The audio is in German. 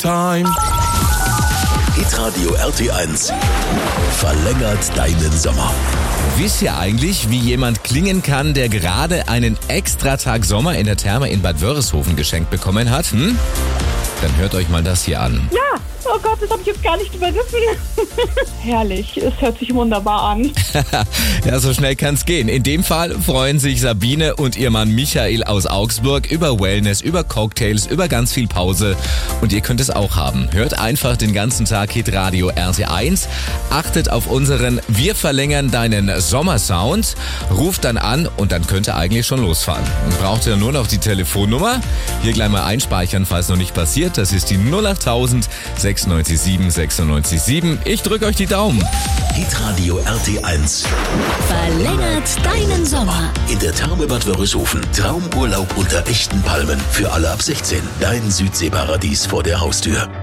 Time. Hitradio RT1 verlängert deinen Sommer. Wisst ihr eigentlich, wie jemand klingen kann, der gerade einen Extratag Sommer in der Therme in Bad Wörishofen geschenkt bekommen hat? Dann hört euch mal das hier an. Ja, oh Gott, das habe ich jetzt gar nicht überrissen. Herrlich, es hört sich wunderbar an. Ja, so schnell kann's gehen. In dem Fall freuen sich Sabine und ihr Mann Michael aus Augsburg über Wellness, über Cocktails, über ganz viel Pause. Und ihr könnt es auch haben. Hört einfach den ganzen Tag Hitradio RT1. Achtet auf unseren Wir verlängern deinen Sommersound. Ruft dann an und dann könnt ihr eigentlich schon losfahren. Dann braucht ihr nur noch die Telefonnummer. Hier gleich mal einspeichern, falls noch nicht passiert. Das ist die 08000 697 967. Ich drücke euch die Daumen. Hitradio RT1 verlängert deinen Sommer. in der Therme Bad Wörishofen. Traumurlaub unter echten Palmen für alle ab 16. Dein Südseeparadies vor der Haustür.